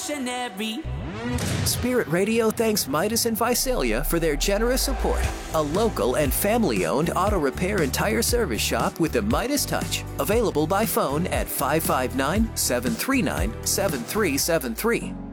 revolutionary. Spirit Radio thanks Midas and Visalia for their generous support. A local and family-owned auto repair and tire service shop with the Midas touch. Available by phone at 559-739-7373.